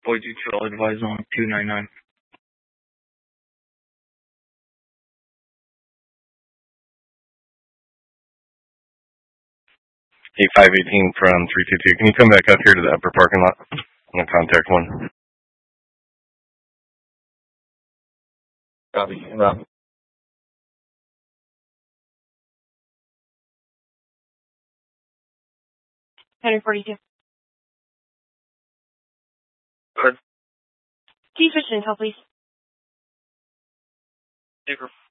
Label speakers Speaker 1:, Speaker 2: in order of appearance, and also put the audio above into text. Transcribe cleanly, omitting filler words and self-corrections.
Speaker 1: Boise 2, I'll advise on 299.
Speaker 2: Hey, 518 from 322. Can you come back up here to the upper parking lot? I'm going to contact one. Copy. Rob.
Speaker 3: 142.
Speaker 1: Good.
Speaker 3: Can you switch to Intel, please?
Speaker 1: Super.